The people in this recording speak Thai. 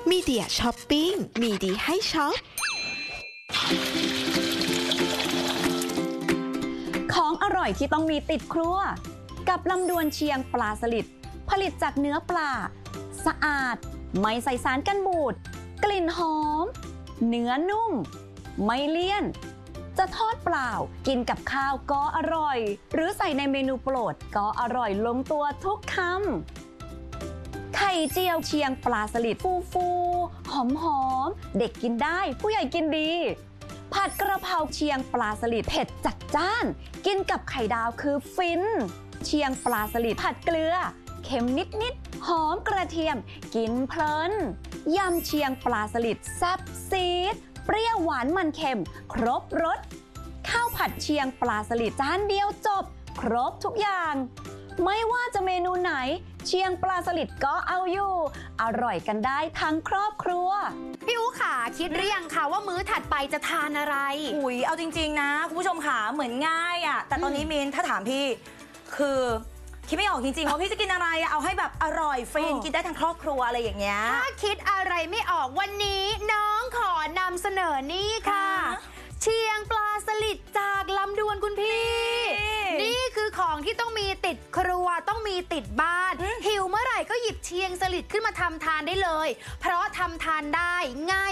มีเดียช้อปปิ้งมีดีให้ช็อปของอร่อยที่ต้องมีติดครัวกับลำดวนเชียงปลาสลิดผลิตจากเนื้อปลาสะอาดไม่ใส่สารกันบูดกลิ่นหอมเนื้อนุ่มไม่เลี่ยนจะทอดเปล่ากินกับข้าวก็อร่อยหรือใส่ในเมนูโปรดก็อร่อยลงตัวทุกคำไข่เจียวเชียงปลาสลิดฟูหอมเด็กกินได้ผู้ใหญ่กินดีผัดกระเพราเชียงปลาสลิดเผ็ดจัดจ้านกินกับไข่ดาวคือฟินเชียงปลาสลิดผัดเกลือเค็มนิดหอมกระเทียมกินเพลินยำเชียงปลาสลิดแซ่บซีดเปรี้ยวหวานมันเค็มครบรสข้าวผัดเชียงปลาสลิดจานเดียวจบครบทุกอย่างไม่ว่าจะเมนูไหนเชียงปลาสลิดก็เอาอยู่อร่อยกันได้ทั้งครอบครัวพี่อู๋ขาคิดหรือยังคะว่ามื้อถัดไปจะทานอะไรอุ๊ยเอาจริงๆนะคุณผู้ชมขาเหมือนง่ายอ่ะแต่ตอนนี้มินถ้าถามพี่คือคิดไม่ออกจริงๆว่าพี่จะกินอะไรเอาให้แบบอร่อยฟินกินได้ทั้งครอบครัวอะไรอย่างเงี้ยถ้าคิดอะไรไม่ออกวันนี้น้องขอนำเสนอนี่ค่ะเชียงปลาสลิดจากลำดวนคุณพี่นี่คือของที่ต้องมีติดครัวต้องมีติดบ้านหิวเมื่อไหร่ก็หยิบเชียงสลิดขึ้นมาทำทานได้เลยเพราะทำทานได้ง่าย